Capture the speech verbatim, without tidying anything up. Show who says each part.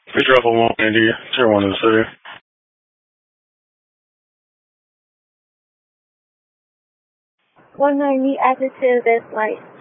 Speaker 1: We drove a one India, tier one of the city.
Speaker 2: one ninety added to this light.